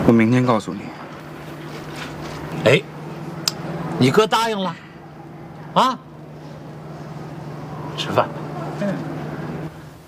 我明天告诉你。 哎，你哥答应了，啊？吃饭吧。